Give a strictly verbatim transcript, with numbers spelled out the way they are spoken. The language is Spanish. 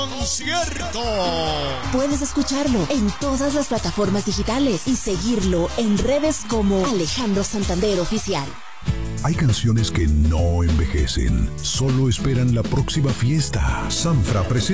concierto. Puedes escucharlo en todas las plataformas digitales y seguirlo en redes como Alejandro Santander Oficial. Hay canciones que no envejecen, solo esperan la próxima fiesta. Sanfra presenta